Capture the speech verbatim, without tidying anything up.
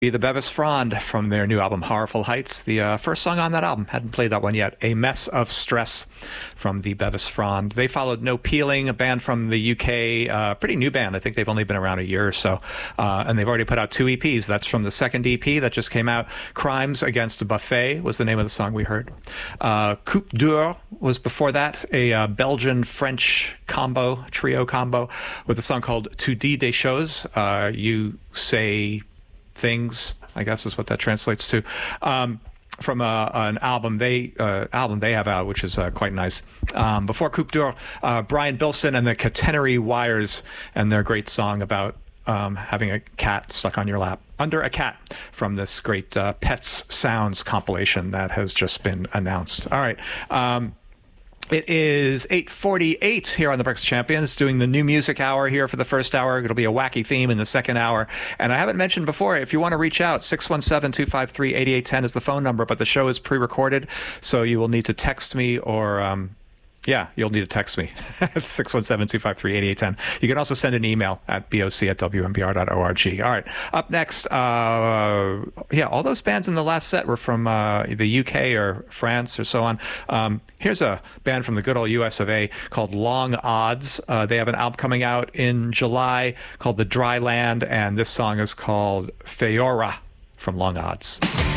Be the Bevis Frond from their new album Horrorful Heights, the uh, first song on that album. Hadn't played that one yet. A Mess of Stress from the Bevis Frond. They followed No Peeling, a band from the U K, uh, pretty new band. I think they've only been around a year or so, uh, and they've already put out two E Ps. That's from the second E P that just came out. Crimes Against a Buffet was the name of the song we heard. Uh, Coupe d'Or was before that, a uh, Belgian-French combo, trio combo, with a song called Tu dis des choses. Uh, you say things, I guess is what that translates to, um, from uh, an album they uh, album they have out, which is uh, quite nice. Um, before Coupe d'Or, uh, Brian Bilson and the Catenary Wires and their great song about um, having a cat stuck on your lap. Under a Cat from this great uh, Pets Sounds compilation that has just been announced. All right. Um, It is eight forty-eight here on the Breakfast Champions, doing the new music hour here for the first hour. It'll be a wacky theme in the second hour. And I haven't mentioned before, if you want to reach out, six one seven, two five three, eight eight one zero is the phone number, but the show is pre-recorded, so you will need to text me or... Um, Yeah, you'll need to text me at six one seven, two five three, eight eight one zero. You can also send an email at boc at w m b r dot org. All right, up next, uh, yeah, all those bands in the last set were from uh, the U K or France or so on. Um, here's a band from the good old U S of A called Long Odds. Uh, they have an album coming out in July called The Dry Land, and this song is called Feora from Long Odds.